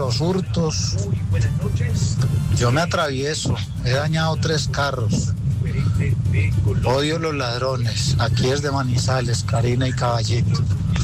los hurtos. Yo me atravieso, he dañado 3 carros. Odio los ladrones. Aquí es de Manizales, Karina y Caballito.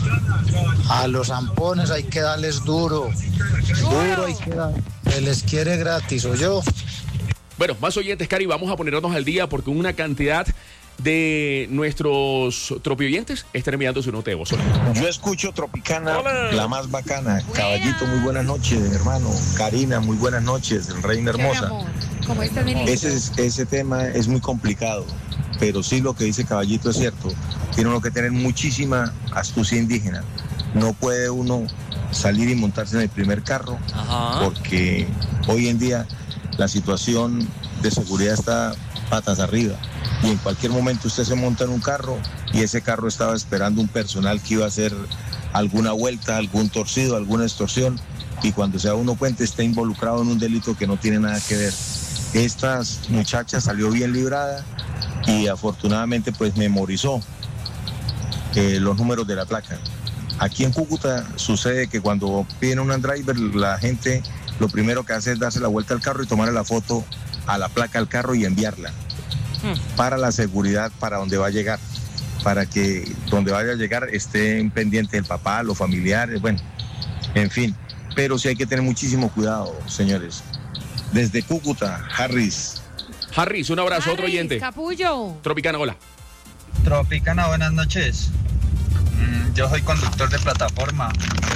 A los zampones hay que darles duro. Duro hay que dar. Se les quiere gratis, ¿o yo? Bueno, más oyentes, Cari, vamos a ponernos al día porque una cantidad de nuestros tropioyentes están enviando su nota de voz. Yo escucho Tropicana, Hola. la más bacana. Caballito, muy buenas noches, hermano. Karina, muy buenas noches, reina hermosa. ¿Cómo estás, mi niño? Ese tema es muy complicado, pero sí lo que dice Caballito es cierto. Tiene uno que tener muchísima astucia indígena. No puede uno salir y montarse en el primer carro, porque hoy en día la situación de seguridad está patas arriba. Y en cualquier momento usted se monta en un carro y ese carro estaba esperando un personal que iba a hacer alguna vuelta, algún torcido, alguna extorsión, y cuando se da uno cuenta está involucrado en un delito que no tiene nada que ver. Esta muchacha salió bien librada y afortunadamente pues memorizó los números de la placa. Aquí en Cúcuta sucede que cuando piden un driver, la gente lo primero que hace es darse la vuelta al carro y tomarle la foto a la placa al carro y enviarla para la seguridad, para donde va a llegar, para que donde vaya a llegar estén pendientes el papá, los familiares, bueno, en fin. Pero sí hay que tener muchísimo cuidado, señores. Desde Cúcuta, Harris. Harris, un abrazo, otro oyente. Capullo. Tropicana, hola. Tropicana, buenas noches. Yo soy conductor de plataforma.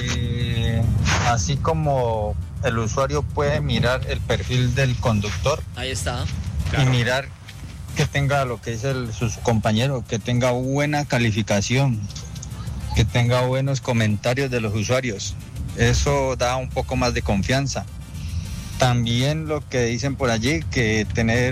Así como el usuario puede mirar el perfil del conductor. Ahí está. Claro. Y mirar que tenga lo que dice sus compañeros, que tenga buena calificación, que tenga buenos comentarios de los usuarios. Eso da un poco más de confianza. También lo que dicen por allí, que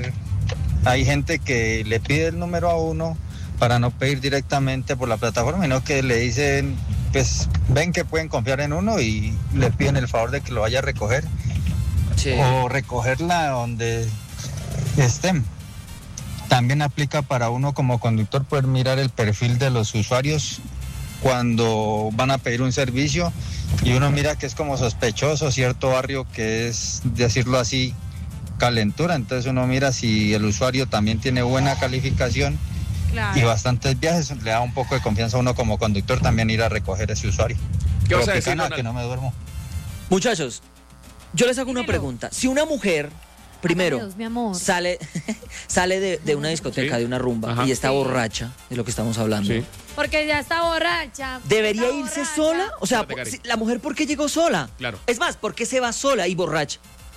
hay gente que le pide el número a uno para no pedir directamente por la plataforma, sino que le dicen, pues ven que pueden confiar en uno y le piden el favor de que lo vaya a recoger. Sí. O recogerla donde estén. También aplica para uno como conductor poder mirar el perfil de los usuarios cuando van a pedir un servicio y uno mira que es como sospechoso cierto barrio que es, decirlo así, calentura. Entonces uno mira si el usuario también tiene buena calificación. Claro. Y bastantes viajes, le da un poco de confianza a uno como conductor también ir a recoger ese usuario. ¿Qué vas a decir, que no me duermo. Muchachos, yo les hago una pregunta. Si una mujer, primero, Dios, mi amor, sale de una discoteca, de una rumba, y está borracha, de lo que estamos hablando. Sí. Porque ya está borracha. ¿Debería irse sola? O sea, la mujer, ¿por qué llegó sola? Claro. Es más, ¿por qué se va sola y borracha?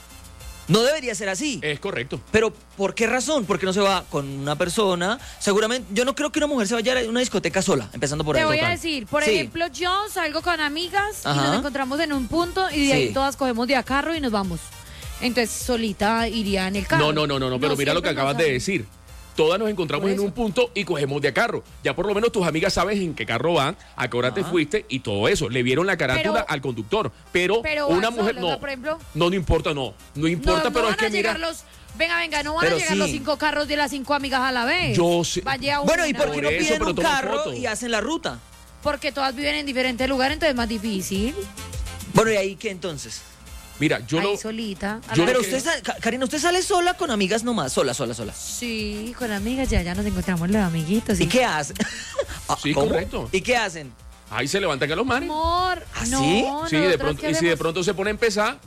No debería ser así. Es correcto. Pero, ¿por qué razón? ¿Por qué no se va con una persona? Seguramente, yo no creo que una mujer se vaya a una discoteca sola, empezando por ahí. Te voy a decir, por ejemplo, yo salgo con amigas y nos encontramos en un punto y de ahí todas cogemos de a carro y nos vamos. Entonces, solita iría en el carro. No, pero mira lo que acabas de decir. Todas nos encontramos en un punto y cogemos de a carro. Ya por lo menos tus amigas saben en qué carro van, a qué hora te fuiste y todo eso. Le vieron la carátula al conductor. Pero una mujer no. Por ejemplo, no importa, no importa, pero es que mira. Venga, no van a llegar los 5 carros de las 5 amigas a la vez. Yo sé. Bueno, ¿y por qué no piden un carro y hacen la ruta? Porque todas viven en diferentes lugares, entonces es más difícil. Bueno, ¿y ahí qué entonces? Mira, solita. Pero usted, Karina, ¿usted sale sola con amigas nomás? Sola. Sí, con amigas, ya nos encontramos los amiguitos. ¿Y qué hacen? Sí, correcto. ¿Y qué hacen? Ahí se levantan a los manes. Amor, ¿sí? Sí, de pronto, y si de pronto se pone a empezar,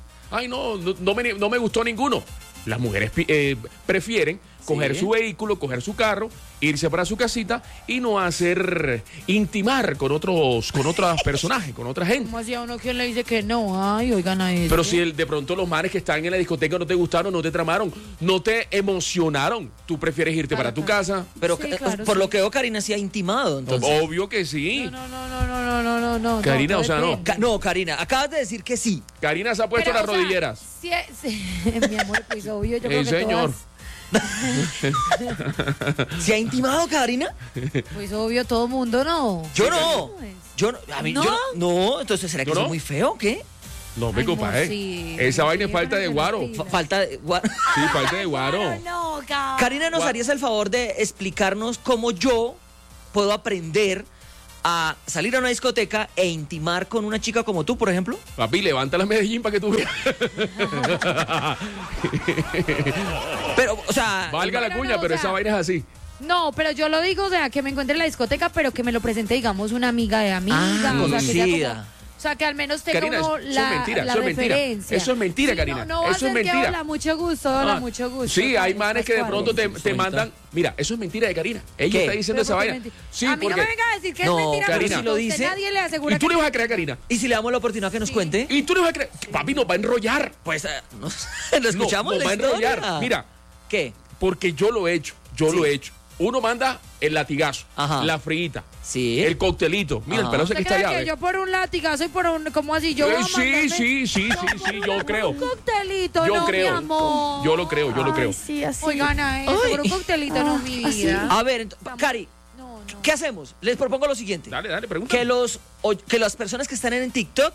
no me gustó ninguno. Las mujeres prefieren coger su vehículo, coger su carro, irse para su casita y no intimar con otros personajes, con otra gente. ¿Cómo hacía uno quien le dice que no? Ay, oigan a eso. Pero si de pronto los manes que están en la discoteca no te gustaron, no te tramaron, no te emocionaron, tú prefieres irte para tu casa. Pero sí, claro, por lo que veo, Karina sí ha intimado, entonces. Obvio que sí. No. Karina, o sea, no. No, Karina, acabas de decir que sí. Karina se ha puesto las rodilleras. Sí, mi amor, pues obvio, yo creo que señor. ¿Se ha intimado, Karina? Pues obvio, todo mundo no. Yo no. No, entonces ¿será que soy muy feo o qué? No, me compadre. Sí, esa vaina es falta de guaro. Falta de guaro. Sí, falta de guaro. Karina, ¿nos harías el favor de explicarnos cómo yo puedo aprender a salir a una discoteca e intimar con una chica como tú, por ejemplo? Papi, levanta la Medellín para que tú veas. Pero, o sea... Valga la cuña, pero esa vaina es así. No, pero yo lo digo, o sea, que me encuentre en la discoteca, pero que me lo presente, digamos, una amiga de amiga. O sea, que sea como, o sea, que al menos tenga Karina, uno eso es mentira, la eso es referencia. mentira. Eso es mentira, Karina. No va eso a es ser que mentira. hola, mucho gusto, hola, mucho gusto. Sí, hay manes que de pronto te mandan... Mira, eso es mentira de Karina. Ella está diciendo esa vaina. Sí, a mí porque... no me venga a decir que No, es mentira, Karina, porque si lo dice... nadie le asegura ¿Y tú que le vas a creer a Karina? ¿Y si le damos la oportunidad que nos cuente? ¿Y tú le vas a creer? Papi, nos va a enrollar. Pues, ¿lo escuchamos? Nos va a enrollar. Mira, ¿qué? porque yo lo he hecho, lo he hecho. Uno manda el latigazo, la frita, el coctelito. Mira, el pedazo que está allá. Que yo por un latigazo y por un, ¿cómo así? Yo sí, yo creo. Un coctelito, yo no, creo. mi amor. Yo lo creo. Sí, así. Oigan a eso, por un coctelito, no, mi vida. A ver, Cari, ¿qué hacemos? Les propongo lo siguiente. Dale, pregunta. Que las personas que están en TikTok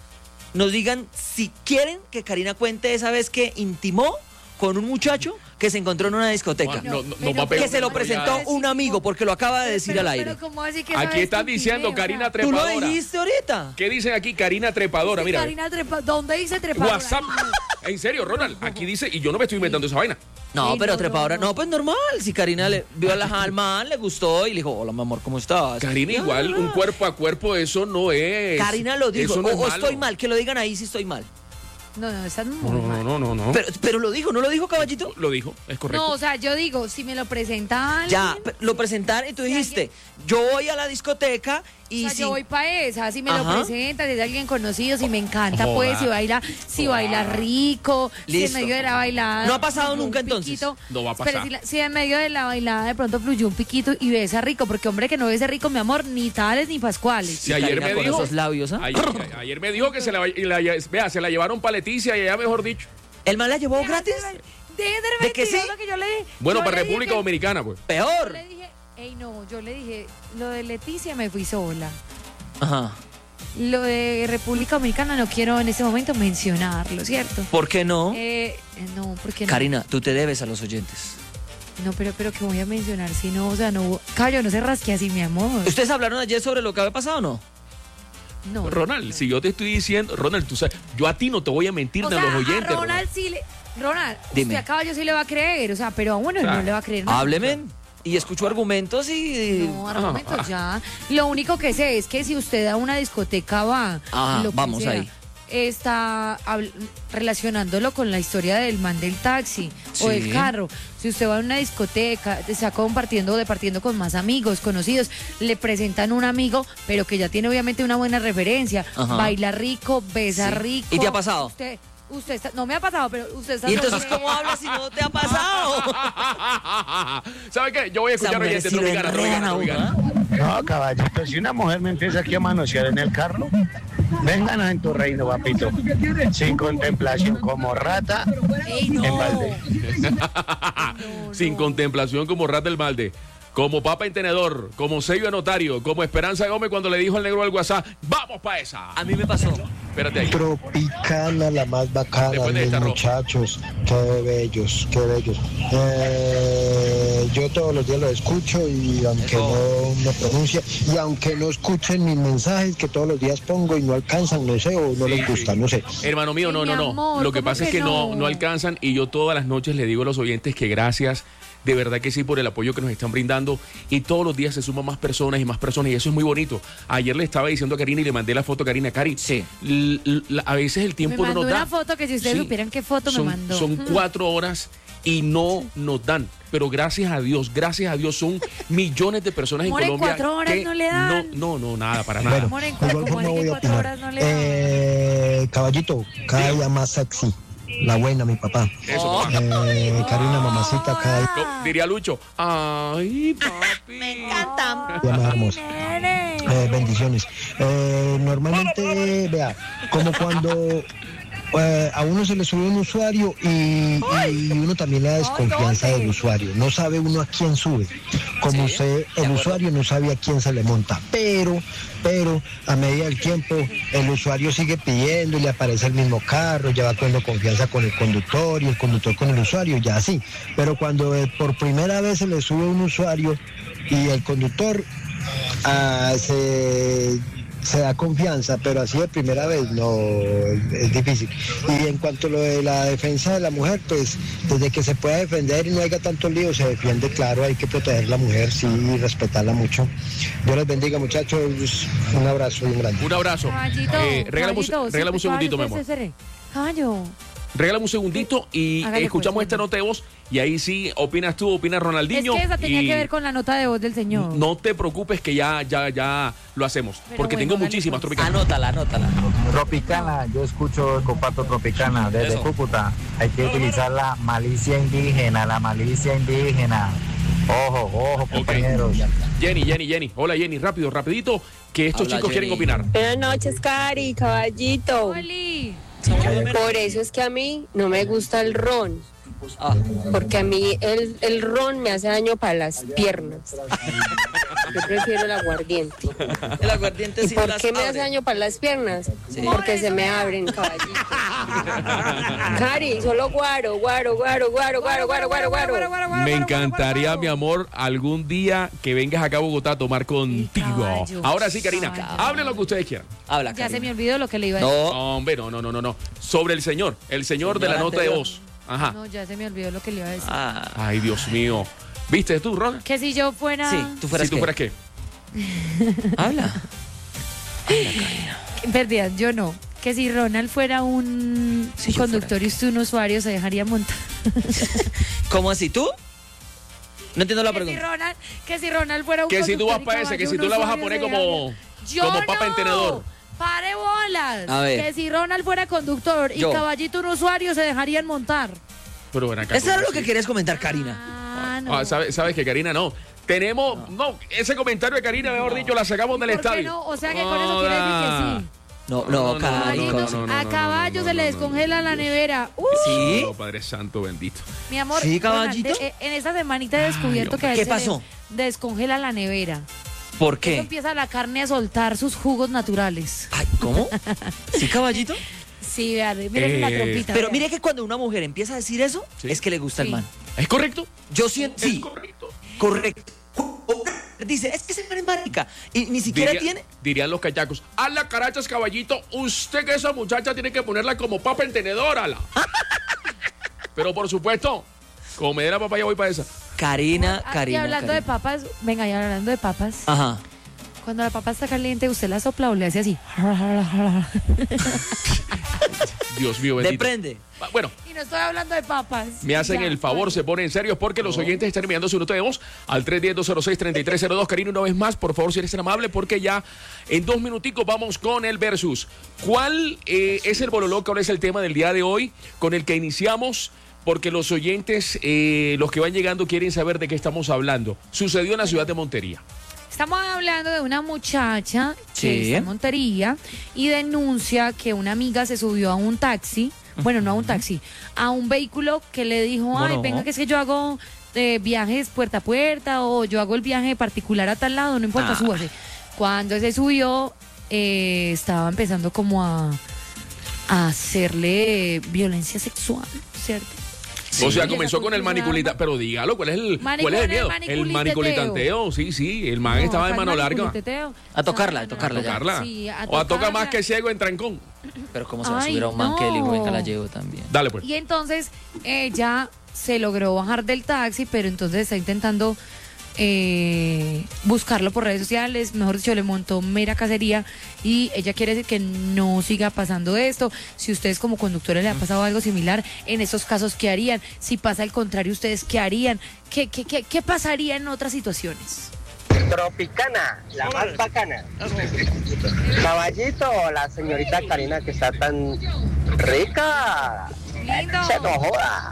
nos digan si quieren que Karina cuente esa vez que intimó con un muchacho que se encontró en una discoteca. Que se lo presentó un amigo, porque lo acaba de decir al aire. ¿Cómo así que aquí están diciendo Karina Trepadora. ¿Tú lo dijiste ahorita? ¿Qué dicen aquí? Karina Trepadora, mira. Karina Trepadora. ¿Dónde dice Trepadora? WhatsApp. En serio, Ronald, aquí dice, y yo no me estoy inventando esa vaina. No, pero Trepadora, no, pues normal. Si Karina le vio al man, le gustó y le dijo, hola, mi amor, ¿cómo estás? Karina, igual, un cuerpo a cuerpo, eso no es. Karina lo dijo, eso no o estoy mal, que lo digan ahí si estoy mal. No, está muy mal. No. Pero lo dijo, ¿no lo dijo, caballito? Lo dijo, es correcto. No, o sea, yo digo, si me lo presenta alguien, ya, lo presentaron y tú dijiste, yo voy a la discoteca y o sea, yo voy para esa, si me lo presenta, si es alguien conocido, si me encanta, pues, si baila rico, si en medio de la bailada. ¿No ha pasado nunca entonces? No va a pasar. Pero si en medio de la bailada de pronto fluyó un piquito y besa rico, porque hombre que no besa rico, mi amor, ni tales ni pascuales. Si ayer me dijo, esos labios, ayer me dijo que se la llevaron para Leticia y allá, mejor dicho. ¿El man la llevó gratis? ¿De qué sí? Bueno, para República Dominicana, pues. Peor. Yo le dije, lo de Leticia me fui sola. Ajá. Lo de República Dominicana no quiero en este momento mencionarlo, ¿cierto? ¿Por qué no? No, porque no. Karina, tú te debes a los oyentes. No, pero que voy a mencionar, si no, o sea, no, Cayo, no se rasque así, mi amor. ¿Ustedes hablaron ayer sobre lo que había pasado o no? No. Ronald, si yo te estoy diciendo, Ronald, tú sabes, yo a ti no te voy a mentir de los oyentes. Ronald sí dime. Usted a Caballo sí le va a creer, o sea, pero a uno no le va a creer. No. Hábleme. Y escucho argumentos y... No, argumentos ya. Lo único que sé es que si usted a una discoteca va... vamos ahí. Está relacionándolo con la historia del man del taxi o del carro. Si usted va a una discoteca, está compartiendo con más amigos, conocidos, le presentan un amigo, pero que ya tiene obviamente una buena referencia. Baila rico, besa rico. ¿Y te ha pasado? Usted está, no me ha pasado, pero usted está... ¿Y entonces cómo habla si no te ha pasado? ¿Sabe qué? Yo voy a escuchar oyentes Tropicana. No, caballito, si una mujer me empieza aquí a manosear en el carro, vénganos en tu reino, papito. Sin contemplación, como rata en balde. Sin contemplación, como rata el balde. Como papa en tenedor, como sello de notario, como Esperanza Gómez cuando le dijo al negro al WhatsApp, ¡vamos pa' esa! A mí me pasó. Espérate ahí. Tropicana, la más bacana, mis muchachos. Qué bellos, qué bellos. Yo todos los días lo escucho y aunque no me pronuncie, y aunque no escuchen mis mensajes que todos los días pongo y no alcanzan, no sé, o no les gusta, no sé. Hermano mío, no. Amor, lo que pasa es que no alcanzan y yo todas las noches le digo a los oyentes que gracias. De verdad que sí, por el apoyo que nos están brindando. Y todos los días se suman más personas y eso es muy bonito. Ayer le estaba diciendo a Karina y le mandé la foto a Karina. Cari, sí. A veces el tiempo no nos da. Me mandó una foto que si ustedes supieran qué foto me mandó. Son 4 horas y no nos dan. Pero gracias a Dios, son millones de personas en Colombia. 4 horas que no le dan. No, nada, para nada. Bueno, igual forma voy a opinar. Caballito, cada día más sexy. La buena, mi papá. Eso, Karina, mamacita, cada... Diría Lucho. Ay, papi. Me encanta. Ya más hermosa. Bendiciones. Normalmente, vea, como cuando a uno se le sube un usuario y uno también le da desconfianza del usuario. No sabe uno a quién sube. Como el usuario no sabe a quién se le monta. Pero a medida del tiempo el usuario sigue pidiendo y le aparece el mismo carro, ya va teniendo confianza con el conductor y el conductor con el usuario, ya así. Pero cuando por primera vez se le sube un usuario y el conductor se da confianza, pero así de primera vez no, es difícil. Y en cuanto a lo de la defensa de la mujer, pues desde que se pueda defender y no haya tanto lío, se defiende, claro, hay que proteger a la mujer, sí, y respetarla mucho. Dios les bendiga, muchachos, un abrazo bien grande. Un abrazo. Regálame un segundito, mi amor. Caballo. Regálame un segundito y escuchamos esta nota de voz y ahí sí opinas tú, opina Ronaldinho. Es que esa tenía que ver con la nota de voz del señor. No te preocupes que ya lo hacemos. Pero porque tengo muchísimas, Tropicana. Anótala. Tropicana, yo escucho, comparto Tropicana desde Cúcuta. Hay que utilizar la malicia indígena. Ojo, compañeros. Jenny. Hola, Jenny, rapidito, que estos chicos quieren opinar. Buenas noches, Cari, caballito. Oli. Por eso es que a mí no me gusta el ron. Porque a mí el ron me hace daño para las piernas. Yo prefiero el aguardiente. El aguardiente sí. ¿Y por qué me hace daño para las piernas? Sí. Porque se me abren, caballito. Cari, solo guaro. Me encantaría, mi amor, algún día que vengas acá a Bogotá a tomar contigo. Ahora sí, Karina, hablen lo que ustedes quieran. Habla, Karina. Ya se me olvidó lo que le iba a decir. No, hombre, no. Sobre el señor de la nota de voz. Ajá. No, ya se me olvidó lo que le iba a decir. Ay, Dios mío. ¿Viste tú, Ron? Que si yo fuera... Sí, tú fueras qué. Habla, Karina. Perdida, yo no. Que si Ronald fuera un conductor y usted un usuario, se dejaría montar. ¿Cómo así? ¿Tú? No entiendo la pregunta. Que si Ronald fuera un conductor. Que si tú vas para ese, que si tú la vas a poner como papa en tenedor. ¡Pare bolas! A ver. Que si Ronald fuera conductor y Caballito un usuario, se dejarían montar. Pero ven acá. Eso era lo que querías comentar, Karina. No. ¿Sabes que Karina no? Tenemos, ese comentario de Karina, mejor dicho, la sacamos del estadio. No, o sea que con eso quiere decir que sí. No, Caballito, a Caballo se le descongela la nevera. ¿Sí? Oh, Padre Santo bendito. Mi amor, ¿sí, Caballito? En esta semanita he descubierto que a ¿qué veces pasó? Descongela la nevera. ¿Por qué? Eso empieza la carne a soltar sus jugos naturales. Ay, ¿cómo? ¿Sí, Caballito? Sí, miren la trompita. Pero mire que cuando una mujer empieza a decir eso, es que le gusta el man. ¿Es correcto? Yo siento, sí. Correcto. Dice, es que ese man es marica. Y ni siquiera tiene... Dirían los cachacos, a la carachas, Caballito, usted que esa muchacha tiene que ponerla como papa en tenedor, ala. Pero por supuesto, como me dé la papaya voy para esa. Karina. Y hablando de papas, venga, y hablando de papas. Ajá. Cuando la papa está caliente, usted la sopla o le hace así. Dios mío, bendito. Depende. Bueno. Y no estoy hablando de papas. Me hacen el favor, se ponen serios porque los oyentes están enviando su nota de voz al 310-206-3302. Karina, una vez más, por favor, si eres tan amable, porque ya en 2 minuticos vamos con el versus. ¿Cuál es el bololó? ¿Cuál es el tema del día de hoy con el que iniciamos? Porque los oyentes, los que van llegando, quieren saber de qué estamos hablando. Sucedió en la ciudad de Montería. Estamos hablando de una muchacha que está en Montería y denuncia que una amiga se subió a un taxi, bueno, no a un taxi, a un vehículo que le dijo, venga, que es que yo hago viajes puerta a puerta o yo hago el viaje particular a tal lado, no importa, súbase. Cuando se subió, estaba empezando como a hacerle violencia sexual, ¿cierto? Sí. O sea, comenzó con el maniculita, pero dígalo, ¿cuál es el miedo? El maniculitanteo, sí, el man estaba de mano larga. A tocarla ya. Sí, o a tocar más que ciego en trancón. Pero cómo se va a subir a un man que el hijo venga la llevo también. Dale pues. Y entonces ella se logró bajar del taxi, pero entonces está intentando buscarlo por redes sociales, mejor dicho, le montó mera cacería y ella quiere decir que no siga pasando esto. Si ustedes como conductores le ha pasado algo similar, en estos casos, ¿qué harían? Si pasa al contrario, ¿ustedes qué harían? ¿Qué pasaría en otras situaciones? Tropicana, la más bacana. Caballito, la señorita Karina que está tan rica. Lindo. Se no joda.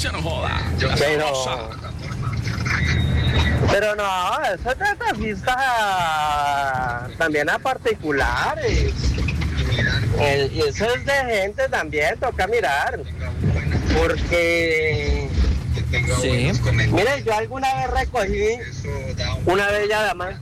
Pero no, eso es de taxistas también a particulares. Y eso es de gente también, toca mirar. Porque... Sí. Mire, yo alguna vez recogí una bella dama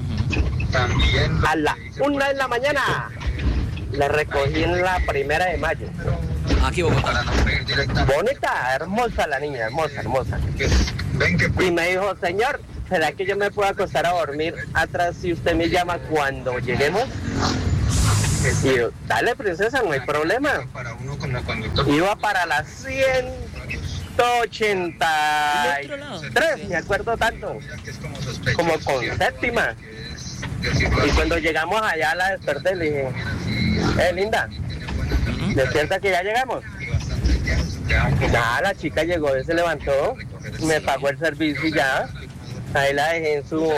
a la 1 de la mañana. La recogí en la 1 de mayo. Aquí Bogotá. Bonita, hermosa la niña, hermosa. Y me dijo, señor, ¿será que yo me puedo acostar a dormir atrás si usted me llama cuando lleguemos? Y yo, dale, princesa, no hay problema. Iba para las 183, me acuerdo tanto, como con séptima. Y cuando llegamos allá la desperté, le dije, linda, despierta que ya llegamos. Nada, la chica llegó, se levantó, me pagó el servicio y ya. Ahí la dejé en su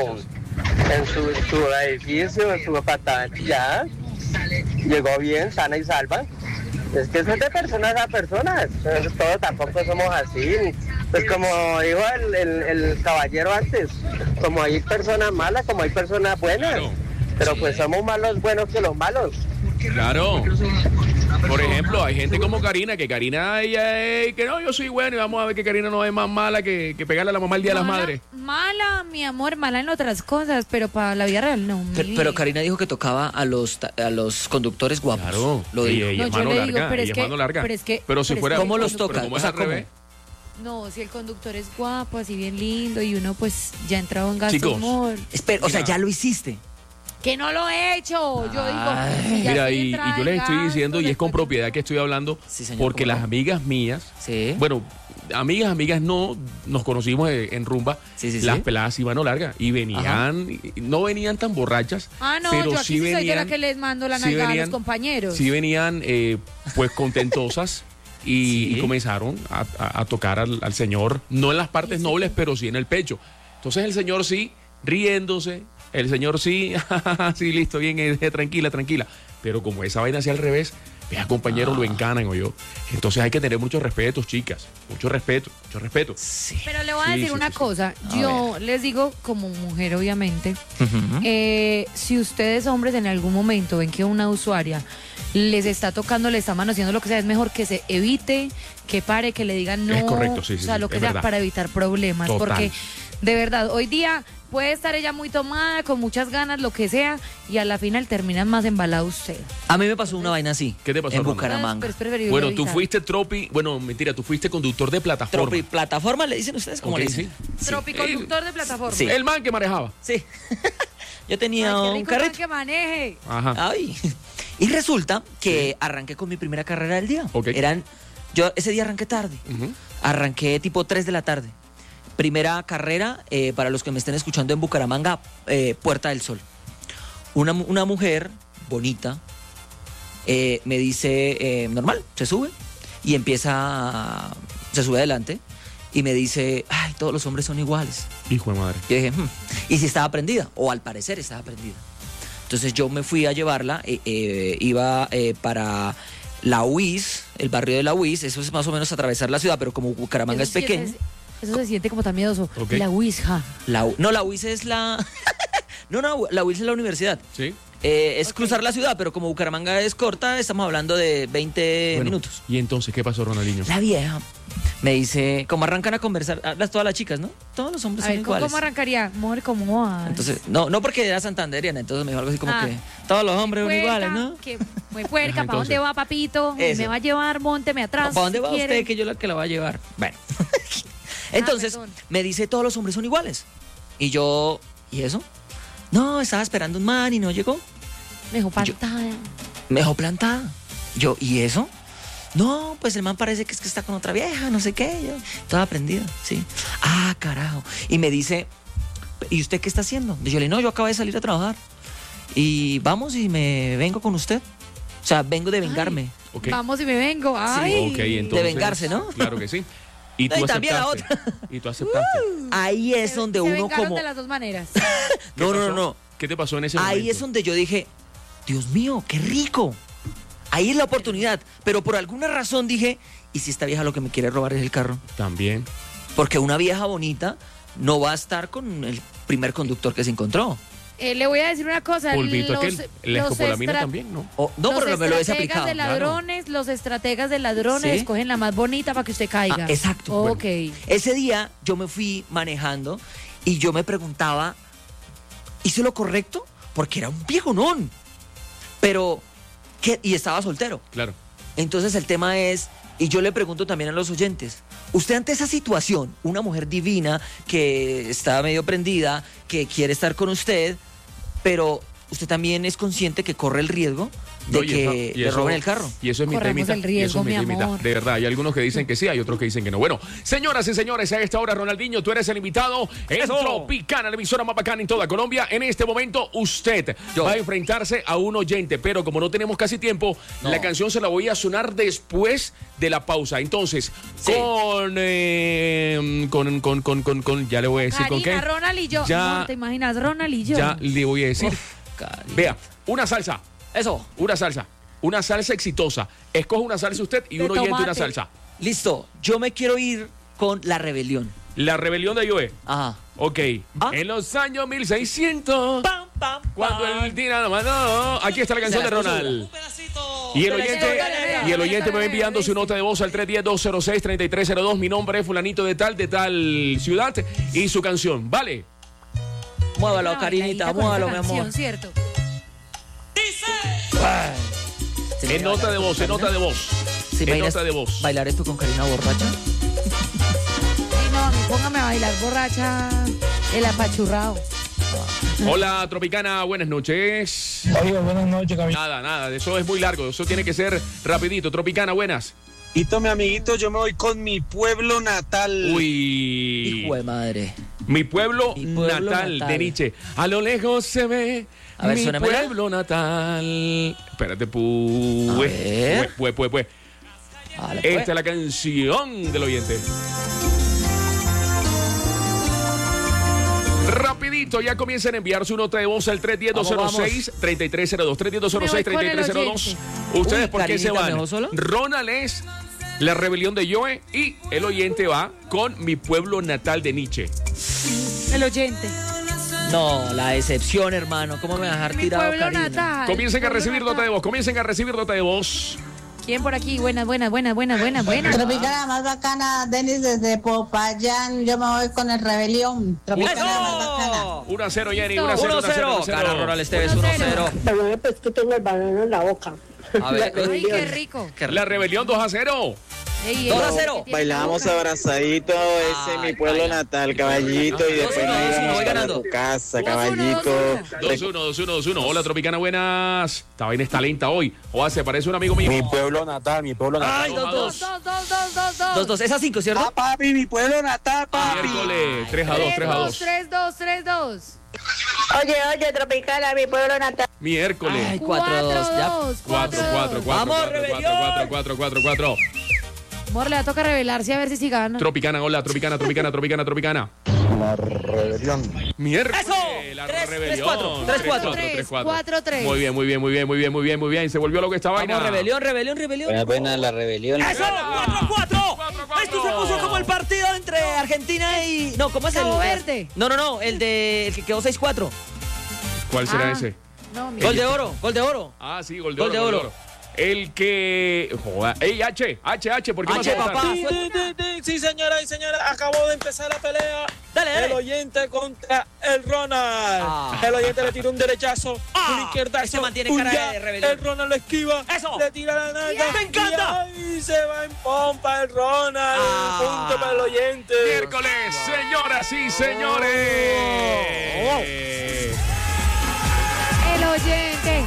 edificio, en su apartamento y ya. Llegó bien, sana y salva. Es que eso es de personas a personas. Todos tampoco somos así. Pues como dijo el caballero antes, como hay personas malas, como hay personas buenas. Claro. Pero pues somos más los buenos que los malos. Claro. Por ejemplo, hay gente como Karina, que Karina ella que no, yo soy bueno y vamos a ver que Karina no es más mala que pegarle a la mamá el Día de las Madres. Mala, mi amor, mala en otras cosas, pero para la vida real no. Pero Karina dijo que tocaba a los conductores guapos. Claro. Lo digo. Ella es mano larga, pero si fuera... ¿Cómo los toca? O sea, ¿cómo? No, si el conductor es guapo, así bien lindo y uno pues ya entrado en gasto humor. Espera, o sea, ya lo hiciste. Que no lo he hecho, yo digo. Mira, y yo les estoy diciendo, y es con propiedad que estoy hablando, porque las amigas mías, bueno, amigas no, nos conocimos en rumba, las peladas iban a larga, y venían, no venían tan borrachas, no, pero yo aquí sí venían, soy de la que les mando la nalgada a los compañeros. Sí venían, pues, contentosas, y comenzaron a tocar al señor, no en las partes nobles, pero sí en el pecho. Entonces el señor sí, riéndose. El señor sí, sí, listo, bien, tranquila. Pero como esa vaina hacia al revés, vea, compañeros, lo encanan, yo. Entonces hay que tener mucho respeto, chicas. Mucho respeto. Sí. Pero le voy a decir una cosa. Yo les digo, como mujer, obviamente, si ustedes, hombres, en algún momento ven que una usuaria les está tocando, le está manoseando, lo que sea, es mejor que se evite, que pare, que le digan no. Es correcto, sí. O sea, lo que sea, para evitar problemas. Total. Porque, de verdad, hoy día puede estar ella muy tomada, con muchas ganas, lo que sea, y a la final terminan más embalado usted. A mí me pasó una vaina así. ¿Qué te pasó, en Bucaramanga? Bueno, tú fuiste tú fuiste conductor de plataforma. ¿Plataforma le dicen ustedes? ¿Cómo le dicen? Sí. Conductor de plataforma. Sí. El man que manejaba. Sí. Yo tenía un carrito. Que maneje. Ajá. Ay. Y resulta que arranqué con mi primera carrera del día. Okay. Yo ese día arranqué tarde. Arranqué tipo 3 de la tarde. Primera carrera, para los que me estén escuchando en Bucaramanga, Puerta del Sol. Una mujer bonita me dice, normal, se sube y se sube adelante y me dice, ay, todos los hombres son iguales. Hijo de madre. Yo dije, ¿y si estaba prendida? O al parecer estaba prendida. Entonces yo me fui a llevarla, iba para la UIS, el barrio de la UIS, eso es más o menos atravesar la ciudad, pero como Bucaramanga es pequeño. Eso se siente como tan miedoso. Okay. La UISja. La UIS es la... la UIS es la universidad. Sí. Es cruzar la ciudad, pero como Bucaramanga es corta, estamos hablando de 20 minutos. ¿Y entonces qué pasó, Ronaldinho? La vieja me dice, ¿cómo arrancan a conversar? Todas las chicas, ¿no? Todos los hombres son iguales. ¿Cómo arrancaría? Amor, ¿cómo vas? Entonces, no porque era santanderiana, entonces me dijo algo así como que todos los hombres son iguales, ¿no? Que muy puerca, ¿para dónde va, papito? ¿Me va a llevar? Mónteme atrás. ¿Para dónde va usted que yo la que la va a llevar? Bueno. Entonces, me dice, todos los hombres son iguales. Y yo, ¿y eso? No, estaba esperando un man y no llegó. Me dejó plantada. Me dejó plantada. Yo, ¿y eso? No, pues el man parece que es que está con otra vieja, no sé qué. Yo, toda prendida, sí. Ah, carajo. Y me dice, ¿y usted qué está haciendo? Y yo le digo, no, yo acabo de salir a trabajar. Y vamos y me vengo con usted. O sea, vengo de vengarme. Okay. Vamos y me vengo. Ay. Sí. Okay, entonces, de vengarse, ¿no? Claro que sí. Y tú también la otra. Y tú aceptaste. Ahí es donde uno como... de las dos maneras. No. ¿Qué te pasó en ese momento? Ahí es donde yo dije, Dios mío, qué rico. Ahí es la oportunidad. Pero por alguna razón dije, ¿y si esta vieja lo que me quiere robar es el carro? También. Porque una vieja bonita no va a estar con el primer conductor que se encontró. Le voy a decir una cosa. Polvito la escopolamina también, ¿no? No, pero me lo he aplicado. Los estrategas de ladrones escogen la más bonita para que usted caiga. Exacto. Ok. Bueno, ese día yo me fui manejando y yo me preguntaba, ¿hice lo correcto? Porque era un viejonón. Pero, ¿qué? Y estaba soltero. Claro. Entonces el tema es, y yo le pregunto también a los oyentes, usted ante esa situación, una mujer divina que está medio prendida, que quiere estar con usted, pero usted también es consciente que corre el riesgo de que le roben el carro. Y eso es mi temita. El riesgo, mi temita. De verdad, hay algunos que dicen que sí, hay otros que dicen que no. Bueno, señoras y señores, a esta hora, Ronaldinho, tú eres el invitado en Tropicana, la emisora más bacana en toda Colombia. En este momento, usted va a enfrentarse a un oyente, pero como no tenemos casi tiempo, la canción se la voy a sonar después de la pausa. Entonces, con ya le voy a decir con qué. Ronald y yo. Ya, no, ¿te imaginas? Ronald y yo. Ya le voy a decir. Vea, una salsa. Eso. Una salsa exitosa. Escoge una salsa usted y un oyente una salsa. Listo, yo me quiero ir con La Rebelión. La Rebelión de Joe. Ajá. Ok. En los años 1600, cuando el tirano mandó. Aquí está la canción de Ronald. Y el oyente me va enviando su nota de voz al 310-206-3302. Mi nombre es fulanito de tal ciudad y su canción. ¿Vale? Muévalo, Karinita, muévalo, mi amor. ¿Cierto? En nota de voz, en nota de voz. En nota de voz. ¿Bailar esto con Karina borracha? Sí, no, a mí póngame a bailar borracha el apachurrado. Hola, Tropicana, buenas noches. Oiga, buenas noches, Camilo. Nada, eso es muy largo, eso tiene que ser rapidito. Tropicana, buenas. Mi amiguito, yo me voy con mi pueblo natal. Uy. Hijo de madre. Mi pueblo natal de Nietzsche. A lo lejos se ve mi pueblo natal. Espérate, pues. Esta es la canción del oyente. Rapidito, ya comiencen a enviar su nota de voz al 310-206-3302. 310-206-3302. ¿Ustedes por qué se van? Ronald es La Rebelión de Joe y el oyente va con Mi pueblo natal de Nietzsche. El oyente. No, la decepción, hermano. ¿Cómo me vas a dejar tirado, Karina? Comiencen a recibir nota de voz. ¿Quién por aquí? Buenas. Tropicana más bacana, Denis desde Popayán. Yo me voy con el Rebelión. Tropicana más bacana. 1-0, Jenny. 1-0. Cara Ronald Esteves, 1-0. Pero pues que tengo el banano en la boca. A ver. Ay, qué rico. La Rebelión 2-0. 2-0. Bailamos abrazadito, ese es mi pueblo natal, caballito, y después nos íbamos para tu casa, caballito. 2-1. Hola, Tropicana, buenas. Esta vaina está lenta hoy. Oa, se parece un amigo mío. Mi pueblo natal. Ay, 2-2. Es a 5, ¿cierto? Ah, papi, mi pueblo natal, papi. Miércoles, 3-2. 3-2. Oye, Tropicana, mi pueblo natal. Miércoles. Ay, 4-2. 4. Vamos, Rebelión. 4. Amor, le va a tocar revelarse a ver si gana. Tropicana, hola, Tropicana. La Rebelión. Miércoles. ¡Eso! La 3, Rebelión. 3-4. 3-4. Muy bien. Se volvió lo que estaba. Vamos, Rebelión. Buena la Rebelión. ¡Eso! 4-4. Esto se puso como el partido entre Argentina y... No, ¿cómo es el...? Cabo Verde. No, el que quedó 6-4. ¿Cuál será ese? No, Gol de oro. Ah, sí, gol de oro. El que... Joda. Ey, H, ¿por qué H, vas a papá. Sí, señora y señores, acabó de empezar la pelea. Dale. El oyente contra el Ronald. El oyente le tira un derechazo, un izquierdazo. Ese mantiene cara de rebelión. El Ronald lo esquiva. Eso. Le tira la nalga. ¡Me encanta! Y se va en pompa el Ronald. Punto para el oyente. Miércoles, señoras y señores. El oyente.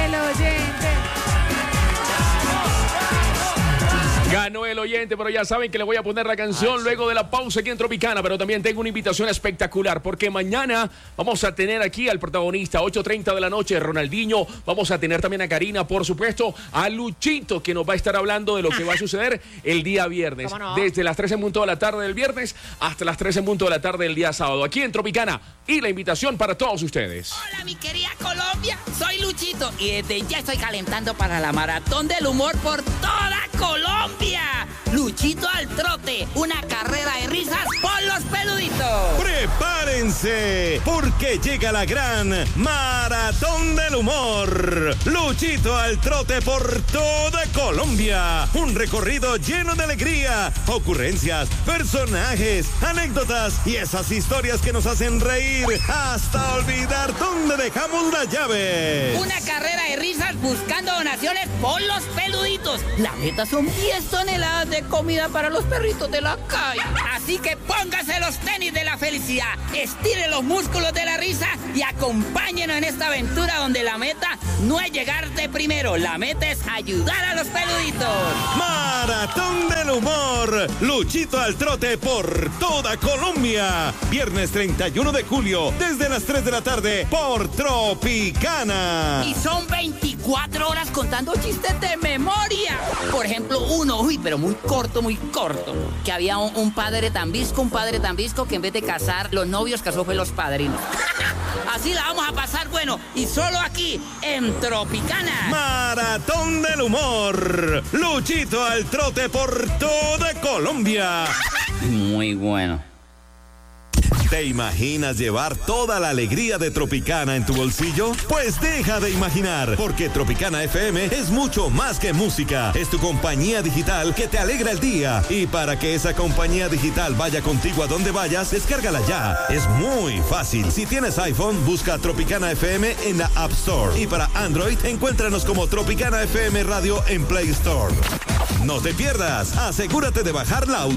Ganó el oyente, pero ya saben que le voy a poner la canción luego de la pausa aquí en Tropicana, pero también tengo una invitación espectacular, porque mañana vamos a tener aquí al protagonista, 8:30 de la noche, Ronaldinho, vamos a tener también a Karina, por supuesto, a Luchito, que nos va a estar hablando de lo que va a suceder el día viernes, desde las 3 en punto de la tarde del viernes hasta las 3 en punto de la tarde del día sábado, aquí en Tropicana, y la invitación para todos ustedes. Hola, mi querida Colombia, soy Luchito, y desde ya estoy calentando para la maratón del humor por toda Colombia. Luchito al trote, una carrera de risas por los peluditos. ¡Prepárense! Porque llega la gran maratón del humor. Luchito al trote por toda Colombia. Un recorrido lleno de alegría, ocurrencias, personajes, anécdotas y esas historias que nos hacen reír hasta olvidar dónde dejamos las llaves. Una carrera de risas buscando donaciones por los peluditos. La meta son 10 toneladas de comida para los perritos de la calle. Así que póngase los tenis de la felicidad, estire los músculos de la risa y acompáñenos en esta aventura donde la meta no es llegar de primero, la meta es ayudar a los peluditos. Maratón del humor, Luchito al trote por toda Colombia. Viernes 31 de julio, desde las 3 de la tarde, por Tropicana. Y son 24 horas contando chistes de memoria. Por ejemplo, uno, pero muy corto, que había un padre tan visco que en vez de casar los novios, casó fue los padrinos. Así la vamos a pasar bueno, y solo aquí, en Tropicana. Maratón del humor, Luchito al trote por toda Colombia. Muy bueno. ¿Te imaginas llevar toda la alegría de Tropicana en tu bolsillo? Pues deja de imaginar, porque Tropicana FM es mucho más que música. Es tu compañía digital que te alegra el día. Y para que esa compañía digital vaya contigo a donde vayas, descárgala ya. Es muy fácil. Si tienes iPhone, busca Tropicana FM en la App Store. Y para Android, encuéntranos como Tropicana FM Radio en Play Store. No te pierdas. Asegúrate de bajar la